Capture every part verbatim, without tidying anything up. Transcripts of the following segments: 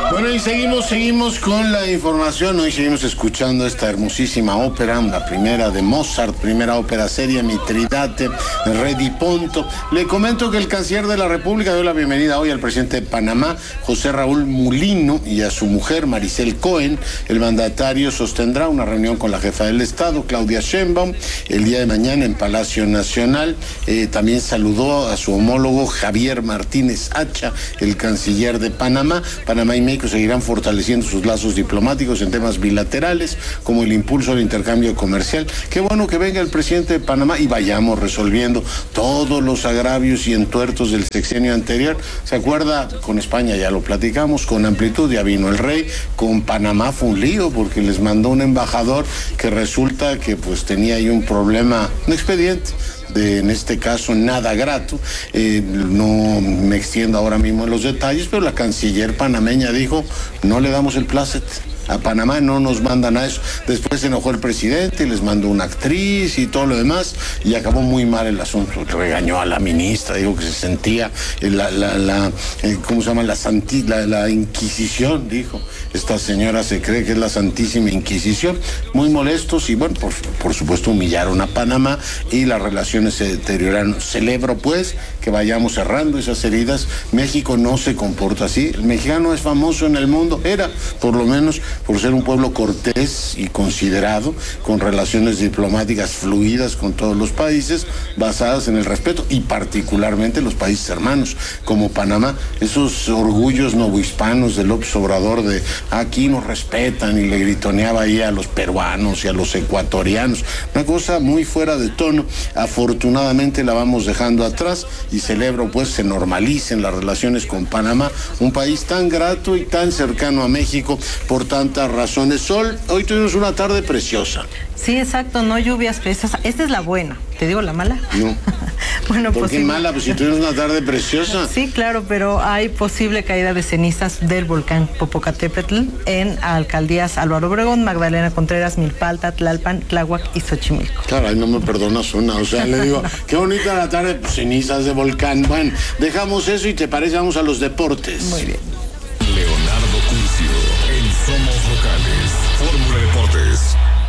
Bueno, y seguimos, seguimos con la información. Hoy seguimos escuchando esta hermosísima ópera, la primera de Mozart, primera ópera seria, Mitridate, Re di Ponto. Le comento que el canciller de la República dio la bienvenida hoy al presidente de Panamá, José Raúl Mulino, y a su mujer, Maricel Cohen. El mandatario sostendrá una reunión con la jefa del Estado, Claudia Sheinbaum, el día de mañana en Palacio Nacional. Eh, también saludó a su homólogo Javier Martínez Hacha, el canciller de Panamá. Panamá y México seguirán fortaleciendo sus lazos diplomáticos en temas bilaterales, como el impulso al intercambio comercial. Qué bueno que venga el presidente de Panamá y vayamos resolviendo todos los agravios y entuertos del sexenio anterior. ¿Se acuerda? Con España ya lo platicamos, con amplitud ya vino el rey. Con Panamá fue un lío porque les mandó un embajador que resulta que pues tenía ahí un problema, un expediente de, en este caso, nada grato. Eh, no me extiendo ahora mismo en los detalles, pero la canciller panameña dijo, no le damos el plácet. A Panamá no nos mandan a eso. Después se enojó el presidente, les mandó una actriz y todo lo demás, y acabó muy mal el asunto. Regañó a la ministra, dijo que se sentía la, la, la ¿cómo se llama? La, santi, la, la Inquisición, dijo. Esta señora se cree que es la Santísima Inquisición. Muy molestos y, bueno, por, por supuesto humillaron a Panamá y las relaciones se deterioraron. Celebro, pues, que vayamos cerrando esas heridas. México no se comporta así. El mexicano es famoso en el mundo, era, por lo menos, por ser un pueblo cortés y considerado, con relaciones diplomáticas fluidas con todos los países, basadas en el respeto, y particularmente los países hermanos, como Panamá. Esos orgullos novohispanos de López Obrador de aquí nos respetan, y le gritoneaba ahí a los peruanos y a los ecuatorianos. Una cosa muy fuera de tono. Afortunadamente la vamos dejando atrás, y celebro pues se normalicen las relaciones con Panamá, un país tan grato y tan cercano a México por tantas razones. Sol, hoy tuvimos una tarde preciosa. Sí, exacto, no lluvias frescas. Esta es la buena. ¿Te digo la mala? No. Bueno, ¿por qué mala? Pues si tuvimos una tarde preciosa. Sí, claro, pero hay posible caída de cenizas del volcán Popocatépetl en alcaldías Álvaro Obregón, Magdalena Contreras, Milpalta, Tlalpan, Tláhuac y Xochimilco. Caray, no me perdonas una. O sea, le digo, qué bonita la tarde, pues cenizas de volcán. Bueno, dejamos eso y te parece, vamos a los deportes. Muy bien. Leonardo Curcio, en Somos Locales, Fórmula Deportes.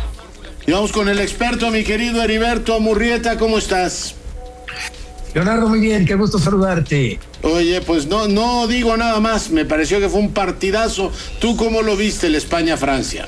Y vamos con el experto, mi querido Heriberto Murrieta, ¿cómo estás? Leonardo, muy bien, qué gusto saludarte. Oye, pues no, no digo nada más, me pareció que fue un partidazo. ¿Tú cómo lo viste, el España-Francia?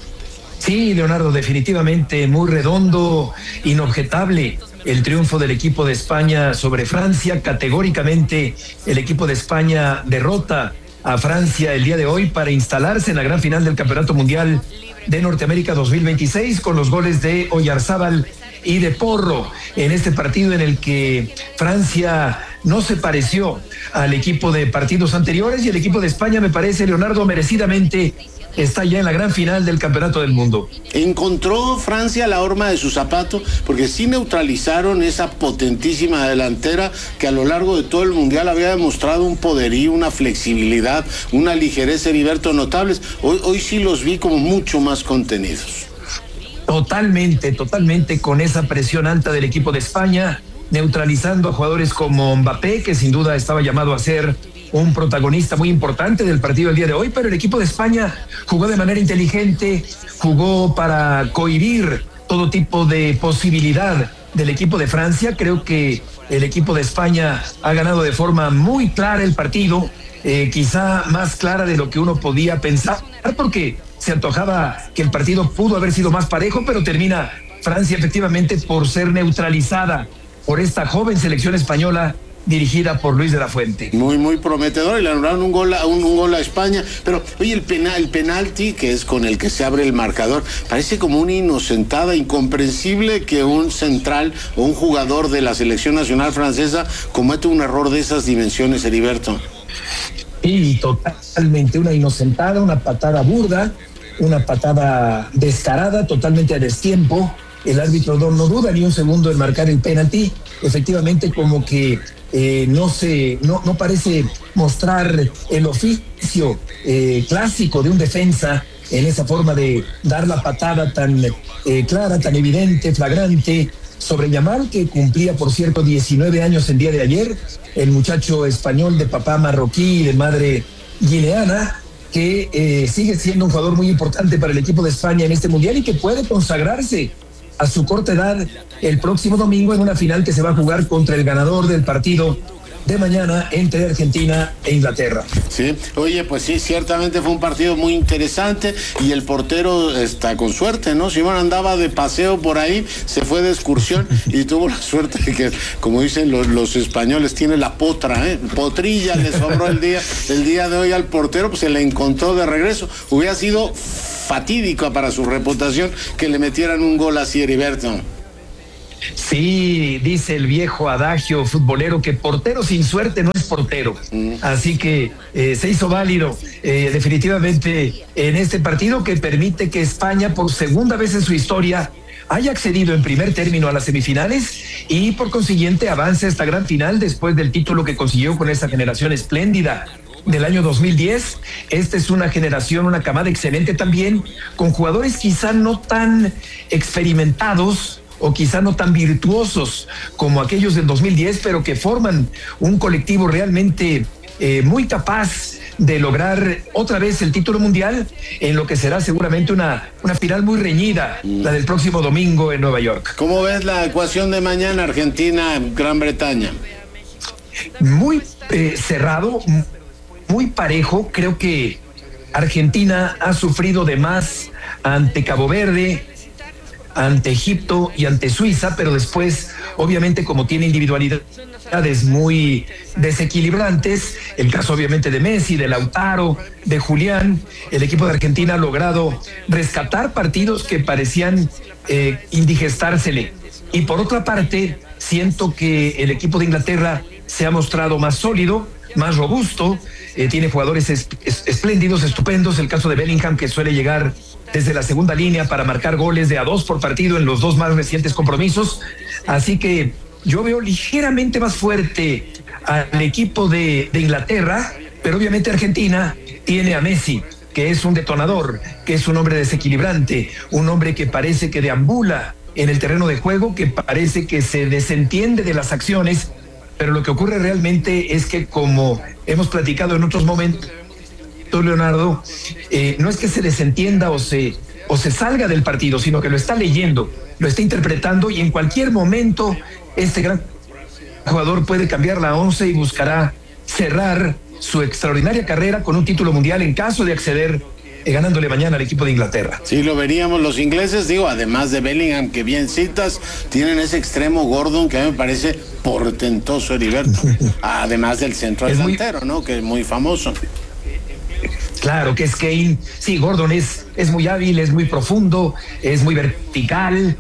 Sí, Leonardo, definitivamente muy redondo, inobjetable el triunfo del equipo de España sobre Francia. Categóricamente el equipo de España derrota a Francia el día de hoy para instalarse en la gran final del Campeonato Mundial de Norteamérica dos mil veintiséis con los goles de Oyarzábal y de Porro, en este partido en el que Francia no se pareció al equipo de partidos anteriores, y el equipo de España, me parece, Leonardo, merecidamente está ya en la gran final del Campeonato del Mundo. ¿Encontró Francia la horma de su zapato? Porque sí neutralizaron esa potentísima delantera que a lo largo de todo el Mundial había demostrado un poderío, una flexibilidad, una ligereza, Heriberto, notables. Hoy, hoy sí los vi como mucho más contenidos. Totalmente, totalmente, con esa presión alta del equipo de España, neutralizando a jugadores como Mbappé, que sin duda estaba llamado a ser un protagonista muy importante del partido del día de hoy, pero el equipo de España jugó de manera inteligente, jugó para cohibir todo tipo de posibilidad del equipo de Francia. Creo que el equipo de España ha ganado de forma muy clara el partido, eh, quizá más clara de lo que uno podía pensar, porque se antojaba que el partido pudo haber sido más parejo, pero termina Francia efectivamente por ser neutralizada por esta joven selección española dirigida por Luis de la Fuente. Muy, muy prometedor, y le anularon un gol a, un, un gol a España. Pero, oye, el penal, el penalti, que es con el que se abre el marcador, parece como una inocentada, incomprensible que un central o un jugador de la selección nacional francesa cometa un error de esas dimensiones, Heriberto. Y totalmente una inocentada, una patada burda, una patada descarada, totalmente a destiempo. El árbitro no, no duda ni un segundo en marcar el penalti. Efectivamente, como que eh, no se, no, no parece mostrar el oficio eh, clásico de un defensa en esa forma de dar la patada tan eh, clara, tan evidente, flagrante sobre Yamal, que cumplía, por cierto, diecinueve años el día de ayer. El muchacho español de papá marroquí y de madre guineana, que eh, sigue siendo un jugador muy importante para el equipo de España en este mundial y que puede consagrarse a su corta edad el próximo domingo en una final que se va a jugar contra el ganador del partido de mañana entre Argentina e Inglaterra. Sí, oye, pues sí, ciertamente fue un partido muy interesante y el portero está con suerte, ¿no? Simón andaba de paseo por ahí, se fue de excursión y tuvo la suerte de que, como dicen los, los españoles, tiene la potra, ¿eh? Potrilla le sobró el día, el día de hoy al portero, pues se le encontró de regreso. Hubiera sido fatídico para su reputación que le metieran un gol así, Heriberto. Sí, dice el viejo adagio futbolero que portero sin suerte no es portero. Mm. Así que eh, se hizo válido eh, definitivamente en este partido que permite que España por segunda vez en su historia haya accedido en primer término a las semifinales y por consiguiente avance a esta gran final después del título que consiguió con esa generación espléndida del año dos mil diez. Esta es una generación, una camada excelente también, con jugadores quizá no tan experimentados o quizá no tan virtuosos como aquellos del dos mil diez, pero que forman un colectivo realmente eh, muy capaz de lograr otra vez el título mundial en lo que será seguramente una, una final muy reñida, mm. la del próximo domingo en Nueva York. ¿Cómo ves la ecuación de mañana, Argentina-Gran Bretaña? Muy eh, cerrado, muy parejo. Creo que Argentina ha sufrido de más ante Cabo Verde, ante Egipto y ante Suiza, pero después, obviamente, como tiene individualidades muy desequilibrantes, el caso obviamente de Messi, de Lautaro, de Julián, el equipo de Argentina ha logrado rescatar partidos que parecían eh, indigestársele. Y por otra parte, siento que el equipo de Inglaterra se ha mostrado más sólido, más robusto, eh, tiene jugadores es, es, espléndidos, estupendos, el caso de Bellingham, que suele llegar desde la segunda línea para marcar goles de a dos por partido en los dos más recientes compromisos. Así que yo veo ligeramente más fuerte al equipo de, de Inglaterra, pero obviamente Argentina tiene a Messi, que es un detonador, que es un hombre desequilibrante, un hombre que parece que deambula en el terreno de juego, que parece que se desentiende de las acciones, pero lo que ocurre realmente es que, como hemos platicado en otros momentos, Leonardo, eh, no es que se desentienda o se, o se salga del partido, sino que lo está leyendo, lo está interpretando y en cualquier momento este gran jugador puede cambiar la once y buscará cerrar su extraordinaria carrera con un título mundial en caso de acceder eh, ganándole mañana al equipo de Inglaterra. Sí, lo veríamos. Los ingleses, digo, además de Bellingham, que bien citas, tienen ese extremo Gordon que a mí me parece portentoso, Heriberto. Además del centro delantero, muy... ¿no? Que es muy famoso. Claro que es Kane. Sí, Gordon es, es muy hábil, es muy profundo, es muy vertical,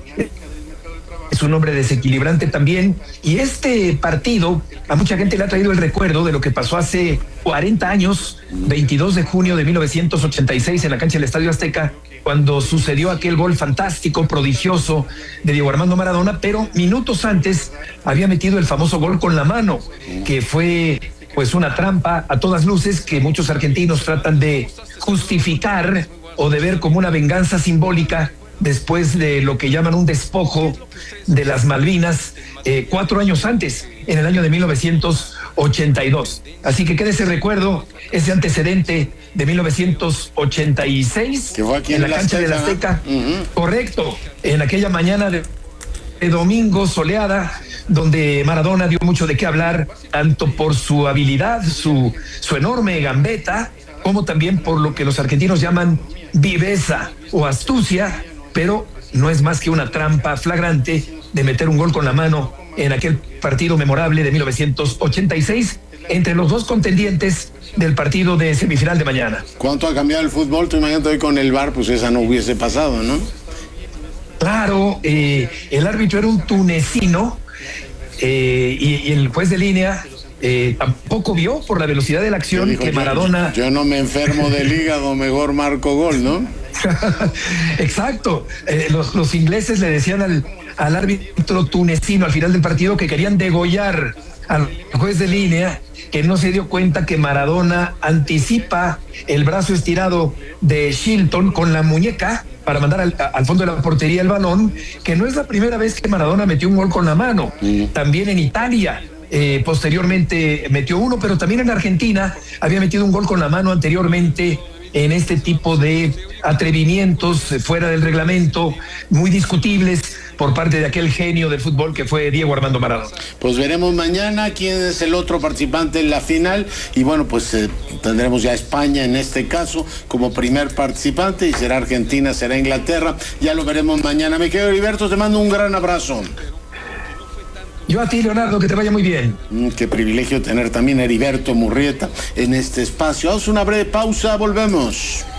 es un hombre desequilibrante también. Y este partido a mucha gente le ha traído el recuerdo de lo que pasó hace cuarenta años, veintidós de junio de mil novecientos ochenta y seis, en la cancha del Estadio Azteca, cuando sucedió aquel gol fantástico, prodigioso de Diego Armando Maradona, pero minutos antes había metido el famoso gol con la mano, que fue pues una trampa a todas luces que muchos argentinos tratan de justificar o de ver como una venganza simbólica después de lo que llaman un despojo de las Malvinas eh, cuatro años antes, en el año de mil novecientos ochenta y dos. Así que queda ese recuerdo, ese antecedente de mil novecientos ochenta y seis, que fue aquí en, en la cancha de la Azteca. Uh-huh. Correcto, en aquella mañana de, de domingo soleada, donde Maradona dio mucho de qué hablar, tanto por su habilidad, su, su enorme gambeta, como también por lo que los argentinos llaman viveza o astucia, pero no es más que una trampa flagrante de meter un gol con la mano en aquel partido memorable de mil novecientos ochenta y seis entre los dos contendientes del partido de semifinal de mañana. ¿Cuánto ha cambiado el fútbol? Tú imagínate hoy con el V A R, pues esa no hubiese pasado, ¿no? Claro, eh, el árbitro era un tunecino, Eh, y, y el juez de línea eh, tampoco vio por la velocidad de la acción dijo, que Maradona... Yo, yo no me enfermo del hígado, mejor marco gol, ¿no? Exacto. Eh, los, los ingleses le decían al, al árbitro tunecino al final del partido que querían degollar al juez de línea, que no se dio cuenta que Maradona anticipa el brazo estirado de Shilton con la muñeca para mandar al, al fondo de la portería el balón, que no es la primera vez que Maradona metió un gol con la mano. Mm. También en Italia, eh, posteriormente metió uno, pero también en Argentina había metido un gol con la mano anteriormente en este tipo de atrevimientos fuera del reglamento, muy discutibles por parte de aquel genio del fútbol que fue Diego Armando Maradona. Pues veremos mañana quién es el otro participante en la final y bueno, pues eh, tendremos ya España en este caso como primer participante y será Argentina, será Inglaterra, ya lo veremos mañana. Mi querido Heriberto, te mando un gran abrazo. Yo a ti, Leonardo, que te vaya muy bien. Mm, qué privilegio tener también a Heriberto Murrieta en este espacio. Haz una breve pausa, volvemos.